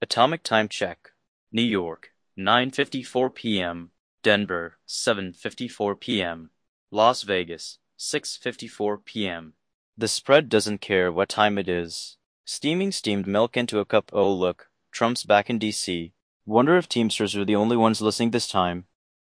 Atomic time check. New York, 9:54 p.m. Denver, 7:54 p.m. Las Vegas, 6:54 p.m. The spread doesn't care what time it is. Steaming steamed milk into a cup. Oh look, Trump's back in D.C. Wonder if Teamsters are the only ones listening this time.